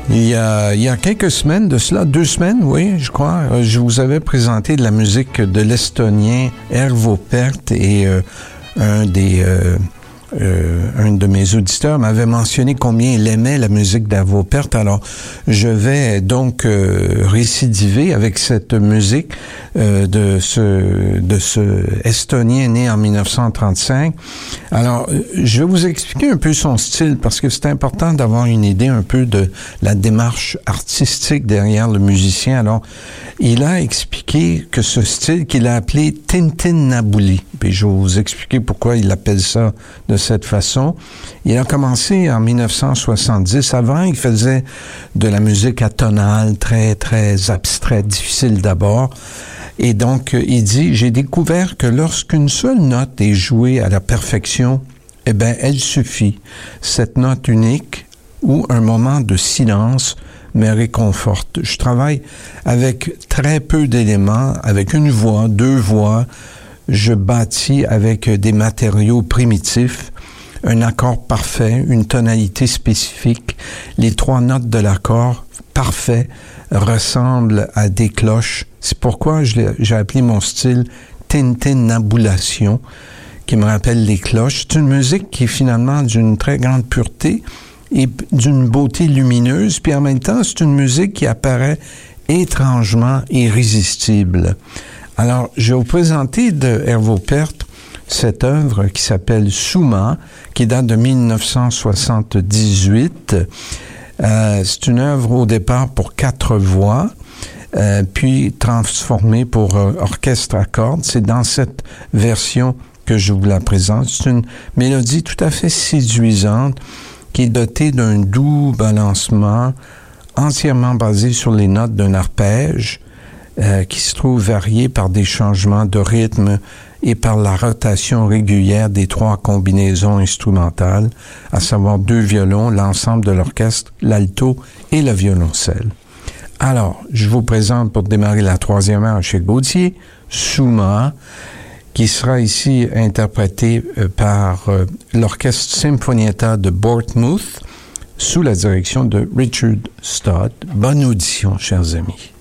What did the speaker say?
Il y a quelques semaines de cela, 2 semaines, oui, je crois, je vous avais présenté de la musique de l'Estonien Arvo Pärt et un de mes auditeurs m'avait mentionné combien il aimait la musique d'Arvo Pärt. Alors, je vais donc récidiver avec cette musique de ce Estonien né en 1935. Alors, je vais vous expliquer un peu son style parce que c'est important d'avoir une idée un peu de la démarche artistique derrière le musicien. Alors, il a expliqué que ce style qu'il a appelé Tintinnabuli, puis je vais vous expliquer pourquoi il appelle ça de cette façon. Il a commencé en 1970. Avant, il faisait de la musique atonale, très, très abstraite, difficile d'abord. Et donc, il dit, j'ai découvert que lorsqu'une seule note est jouée à la perfection, eh bien, elle suffit. Cette note unique ou un moment de silence me réconforte. Je travaille avec très peu d'éléments, avec une voix, 2 voix. Je bâtis avec des matériaux primitifs, un accord parfait, une tonalité spécifique. Les 3 notes de l'accord parfait ressemblent à des cloches. C'est pourquoi j'ai appelé mon style Tintinnabulation, qui me rappelle les cloches. C'est une musique qui est finalement d'une très grande pureté et d'une beauté lumineuse, puis en même temps, c'est une musique qui apparaît étrangement irrésistible. Alors, je vais vous présenter de Arvo Pärt cette œuvre qui s'appelle Summa, qui date de 1978. C'est une œuvre au départ pour 4 voix, puis transformée pour orchestre à cordes. C'est dans cette version que je vous la présente. C'est une mélodie tout à fait séduisante qui est dotée d'un doux balancement entièrement basé sur les notes d'un arpège qui se trouve varié par des changements de rythme et par la rotation régulière des 3 combinaisons instrumentales, à savoir 2 violons, l'ensemble de l'orchestre, l'alto et le violoncelle. Alors, je vous présente pour démarrer la 3e heure chez Gauthier, Summa, qui sera ici interprété par l'Orchestre Sinfonietta de Bournemouth, sous la direction de Richard Stott. Bonne audition, chers amis.